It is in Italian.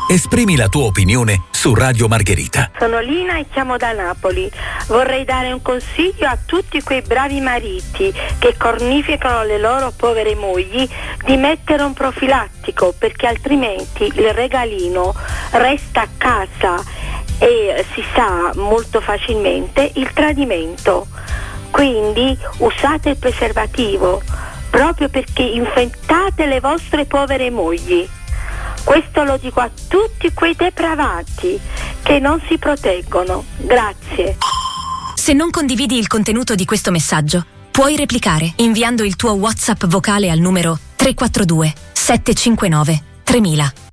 Esprimi la tua opinione su Radio Margherita. Sono Lina e chiamo da Napoli. Vorrei dare un consiglio a tutti quei bravi mariti che cornificano le loro povere mogli di mettere un profilattico, perché altrimenti il regalino resta a casa e si sa molto facilmente il tradimento. Quindi usate il preservativo, proprio perché infettate le vostre povere mogli. Questo lo dico a tutti quei depravati che non si proteggono. Grazie. Se non condividi il contenuto di questo messaggio, puoi replicare inviando il tuo WhatsApp vocale al numero 342 759 3000.